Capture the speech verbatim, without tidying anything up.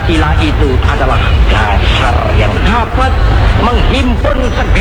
Pancasila itu adalah dasar yang dapat menghimpun segala